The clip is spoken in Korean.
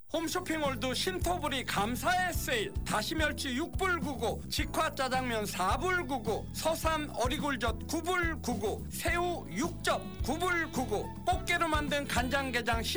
홈쇼핑몰도 신토불이 감사의 세일. 다시멸치 6불 99, 직화짜장면 4불 99, 서삼 어리굴젓 9불 99, 새우 6접 9불 99, 꽃게로 만든 간장게장